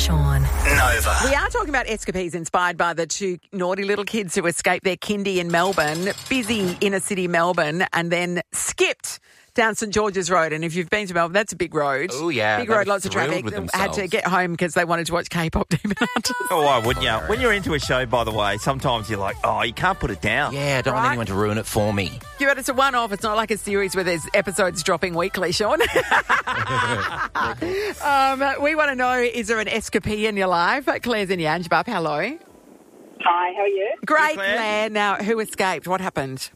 Sean. Nova. We are talking about escapades inspired by the two naughty little kids who escaped their kindy in Melbourne, busy inner city Melbourne, and then skipped down St George's Road. And if you've been to Melbourne, that's a big road. Oh, yeah. Big They road, were lots of thrilled traffic. with They had themselves. to get home because they wanted to watch K-pop Demon Hunters. Oh, why wouldn't you? When you're into a show, by the way, sometimes you're like, oh, you can't put it down. Yeah, I don't want anyone to ruin it for me. Yeah, but it's a one-off. It's not like a series where there's episodes dropping weekly, Sean. We want to know, is there an escapade in your life? Claire's in Yangebup. Hello. Hi, how are you? Great, Claire. Claire. Now, who escaped? What happened?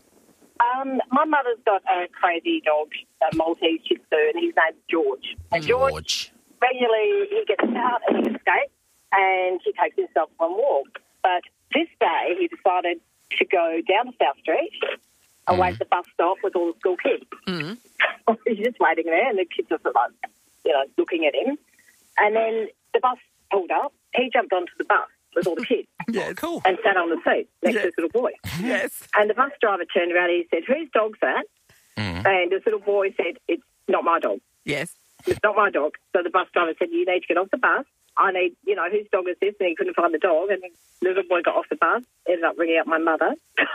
My mother's got a crazy dog, a Maltese Shih Tzu, and his name's George. And George, regularly, he gets out and he escapes, and he takes himself on a walk. But this day, he decided to go down to South Street, away at the bus stop with all the school kids. He's just waiting there, and the kids are like, looking at him. And then the bus pulled up. He jumped onto the bus with all the kids. Yes. Cool. And sat on the seat next to this little boy. Yes. And the bus driver turned around and he said, "Whose dog's that?" And this little boy said, "It's not my dog. Yes. It's not my dog." So the bus driver said, "You need to get off the bus. I need, whose dog is this?" And he couldn't find the dog. And the little boy got off the bus, ended up ringing up my mother.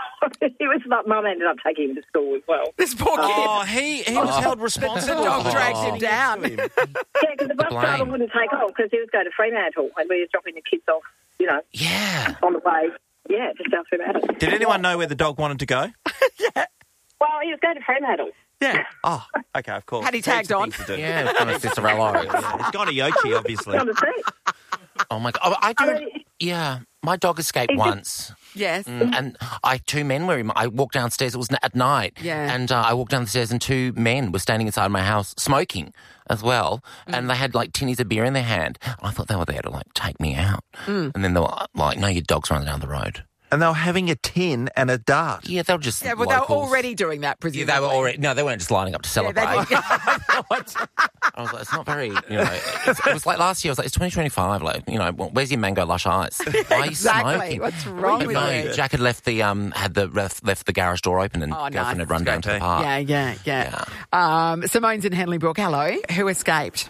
He was like, Mum ended up taking him to school as well. This poor kid. Oh, he was held The responsible. dog for dragged that. him down. Yeah, because the bus blame. driver wouldn't take off because he was going to Fremantle and we was dropping the kids off, Yeah. on the way, to South Fremantle. Did anyone know where the dog wanted to go? Well, he was going to Fremantle. Yeah. Oh, okay, of course. Had he tagged Heaps of on? things to do. Yeah, kind of Cicerello. Yeah, he's gone to Yochi, obviously. On the seat. Oh, my God. Oh, yeah, my dog escaped once. Yes. And two men were in I walked downstairs, it was at night. Yeah. And I walked down the stairs and two men were standing inside my house smoking as well. And they had like tinnies of beer in their hand. I thought they were there to like take me out. And then they were like, "No, your dog's running down the road." And they were having a tin and a dart. Yeah, they were just Yeah, well, they were locals. already doing that, Yeah, presumably. they were already. No, they weren't just lining up to celebrate. Yeah, they- I was like, it's not very, it was like last year, I was like, it's 2025, like, where's your Mango Lush Ice? Why are you Exactly. smoking? What's wrong But with no, you? Jack had left the left the garage door open and Oh, girlfriend nice. had run down to the park. Yeah. Simone's in Henley Brook. Hello. Who escaped?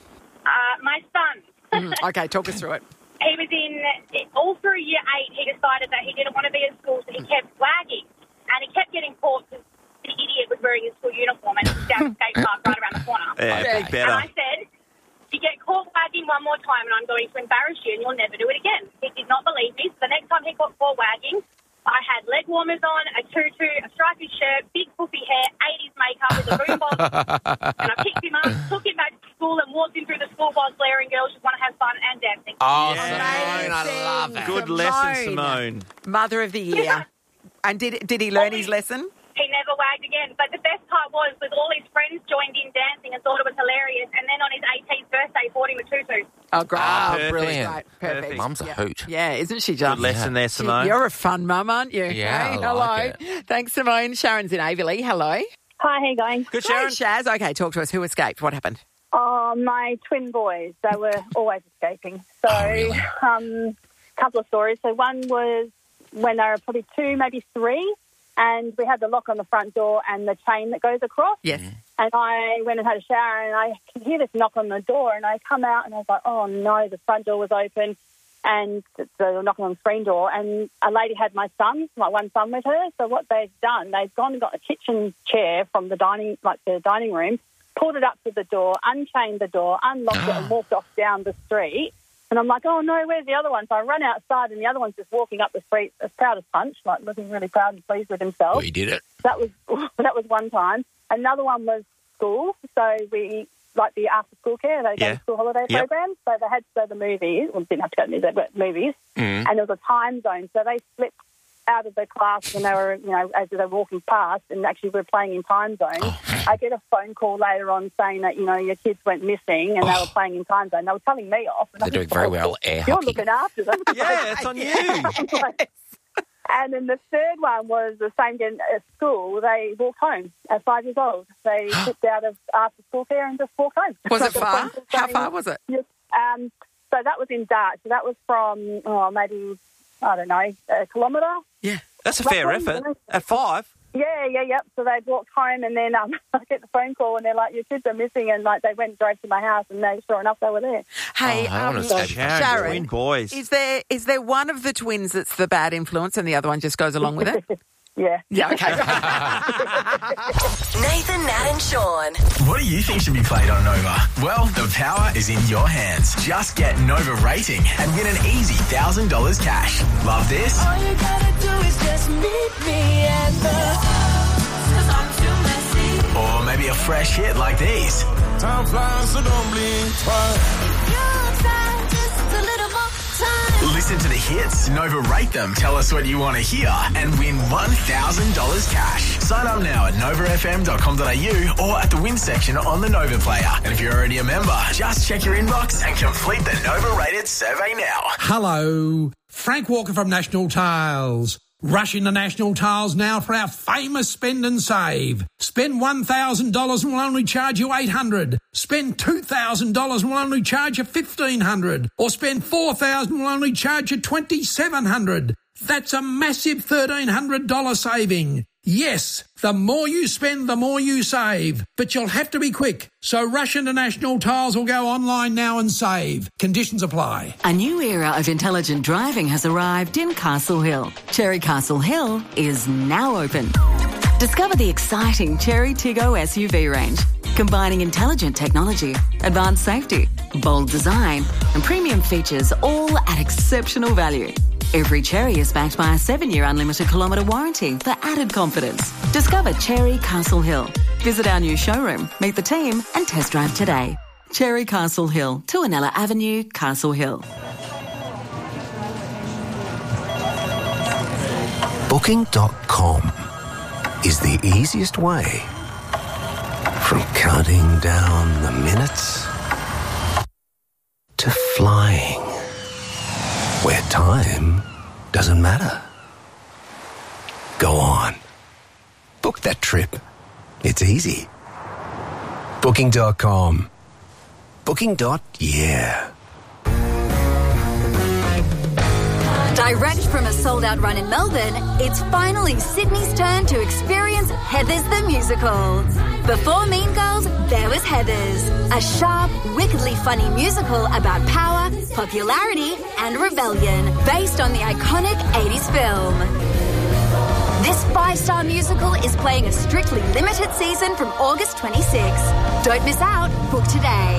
My son. Okay, talk us through it. He was all through year 8, he decided that he didn't want to be at school, so he kept wagging. And he kept getting caught because the idiot was wearing his school uniform and it was down the skate park right around the corner. Yeah, Okay. big And better. I said, "You get caught wagging one more time and I'm going to embarrass you and you'll never do it again." He did not believe me, so the next time he got caught wagging, I had leg warmers on, a tutu, a stripy shirt, big poofy hair, 80s makeup with a boombox, and I picked him up, took him back to school and walked him through the school while glaring girls just want to have fun and dancing. Oh, Yeah. Simone, I love it. Good lesson, Simone. Mother of the year. And did he learn his lesson? He never wagged again. But the best part was all his friends joined in dancing and thought it was hilarious. And then on his 18th birthday, bought him a tutu. Oh, great. perfect. brilliant. Right, perfect. Mum's a hoot. Yeah, isn't she just? Good lesson there, Simone. You're a fun mum, aren't you? Yeah, Hey, I hello. like Thanks, Simone. Sharon's in Averley. Hello. Hi, how you going? Good, Hey, Sharon. Shaz. Okay, talk to us. Who escaped? What happened? Oh, my twin boys, they were always escaping. So, really? couple of stories. So one was when they were probably 2, maybe 3, and we had the lock on the front door and the chain that goes across. Yes. And I went and had a shower and I could hear this knock on the door and I come out and I was like, oh, no, the front door was open and they were knocking on the screen door and a lady had my one son with her. So what they've done, they've gone and got a kitchen chair from the dining room, pulled it up to the door, unchained the door, unlocked it and walked off down the street. And I'm like, oh, no, where's the other one? So I run outside and the other one's just walking up the street as proud as punch, like looking really proud and pleased with himself. We did it. That was one time. Another one was school. So we, like the after-school care, they go to school holiday program. So they had to go to the movies. Well, didn't have to go to the movies, but movies. And there was a time zone. So they slipped out of the class when they were, as they were walking past and actually were playing in time zone. I get a phone call later on saying that, your kids went missing and they were playing in time zone. They were telling me off. And They're doing very well air You're hockey. looking after them. Yeah, it's on you. And then the third one was the same day at school. They walked home at 5 years old. They slipped out of after school care and just walked home. Was it So the far? friends were How saying- far was it? Yes. So that was in Dart. So that was from, maybe, I don't know, a kilometre. Yeah. That's a fair Roughly, effort. At 5? Yeah. So they'd walked home, and then I get the phone call, and they're like, "Your kids are missing," and like they went and drove to my house, and sure enough, they were there. Hey, Sharon, twin boys. is there one of the twins that's the bad influence, and the other one just goes along with it? Yeah. Yeah. Okay. Nathan, Nat and Sean. What do you think should be played on Nova? Well, the power is in your hands. Just get Nova Rating and win an easy $1,000 cash. Love this? All you gotta do is just meet me at the 'cause I'm too messy. Or maybe a fresh hit like these. Time flies, so don't blink twice. Your time, just a little more time. Listen to the hits, Nova Rate them, tell us what you want to hear, and win $1,000 cash. Sign up now at novafm.com.au or at the win section on the Nova player. And if you're already a member, just check your inbox and complete the Nova Rated survey now. Hello, Frank Walker from National Tiles. Rush into National Tiles now for our famous spend and save. Spend $1,000 and we'll only charge you $800. Spend $2,000 and we'll only charge you $1,500. Or spend $4,000 and we'll only charge you $2,700. That's a massive $1,300 saving. Yes, the more you spend, the more you save. But you'll have to be quick. So rush into National Tiles or go online now and save. Conditions apply. A new era of intelligent driving has arrived in Castle Hill. Cherry Castle Hill is now open. Discover the exciting Cherry Tiggo SUV range, combining intelligent technology, advanced safety, bold design, and premium features, all at exceptional value. Every Cherry is backed by a 7-year unlimited kilometre warranty for added confidence. Discover Cherry Castle Hill. Visit our new showroom, meet the team and test drive today. Cherry Castle Hill, Tuanella Avenue, Castle Hill. Booking.com is the easiest way from counting down the minutes to flying, where time doesn't matter. Go on. Book that trip. It's easy. Booking.com. Booking.yeah. Direct from a sold-out run in Melbourne, it's finally Sydney's turn to experience Heathers the Musical. Before Mean Girls, there was Heathers, a sharp, wickedly funny musical about power, popularity and rebellion, based on the iconic 80s film. This 5-star musical is playing a strictly limited season from August 26. Don't miss out. Book today.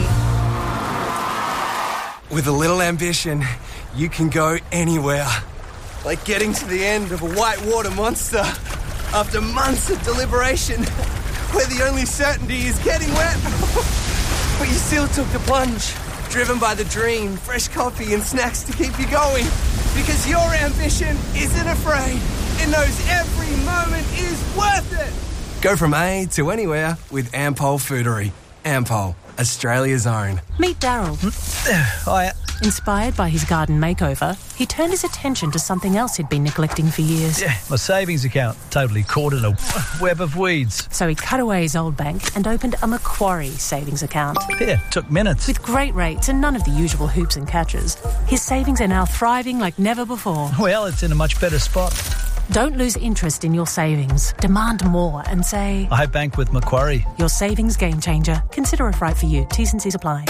With a little ambition, you can go anywhere. Like getting to the end of a whitewater monster after months of deliberation, where the only certainty is getting wet. But you still took the plunge, driven by the dream, fresh coffee and snacks to keep you going. Because your ambition isn't afraid. It knows every moment is worth it. Go from A to anywhere with Ampol Foodery. Ampol, Australia's own. Meet Daryl. Hi. Inspired by his garden makeover, he turned his attention to something else he'd been neglecting for years. Yeah, my savings account, totally caught in a web of weeds. So he cut away his old bank and opened a Macquarie savings account. Yeah, took minutes. With great rates and none of the usual hoops and catches, his savings are now thriving like never before. Well, it's in a much better spot. Don't lose interest in your savings. Demand more and say, I bank with Macquarie. Your savings game changer. Consider if right for you. T's and C's apply.